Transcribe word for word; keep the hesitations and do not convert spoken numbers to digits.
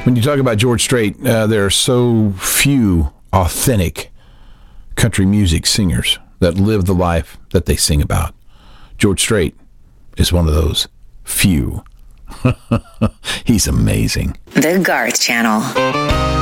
When you talk about George Strait, uh, there are so few authentic country music singers that live the life that they sing about. George Strait is one of those few. He's amazing. The Garth Channel.